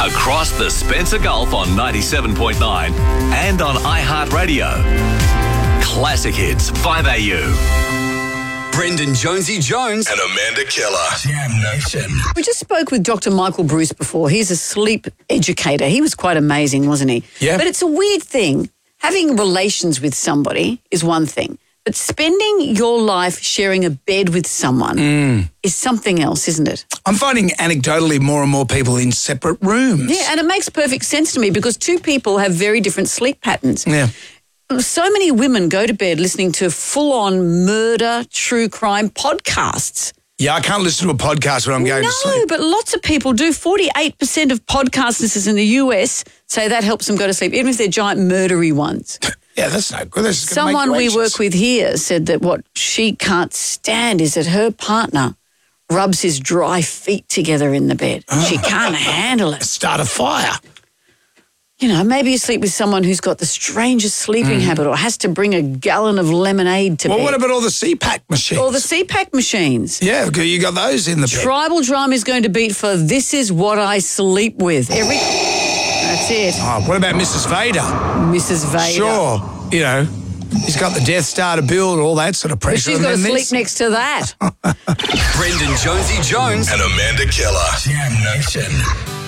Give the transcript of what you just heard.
across the Spencer Gulf on 97.9 and on iHeartRadio. Classic Hits 5AU. Brendan Jonesy Jones and Amanda Keller. Jam Nation. We just spoke with Dr. Michael Bruce before. He's a sleep educator. He was quite amazing, wasn't he? Yeah. But it's a weird thing. Having relations with somebody is one thing, but spending your life sharing a bed with someone is something else, isn't it? I'm finding anecdotally more and more people in separate rooms. Yeah, and it makes perfect sense to me because two people have very different sleep patterns. Yeah. So many women go to bed listening to full-on murder, true crime podcasts. Yeah, I can't listen to a podcast when I'm going to sleep. No, but lots of people do. 48% of podcast listeners in the US say that helps them go to sleep, even if they're giant murdery ones. Yeah, that's no good. That's gonna Someone make we you anxious. work with here said that what she can't stand is that her partner rubs his dry feet together in the bed. She can't handle it. Start a fire. You know, maybe you sleep with someone who's got the strangest sleeping habit or has to bring a gallon of lemonade to Well, bed. what about all the CPAP machines? Or the CPAP machines. Yeah, you got those in the bed. Tribal drum is going to beat for This Is What I Sleep With. That's it. Oh, what about Mrs. Vader? Mrs. Vader. Sure, you know, he's got the Death Star to build, all that sort of But pressure. she's got to and then sleep this. next to that. Brendan Jonesy Jones And Amanda Keller. Jam Nation.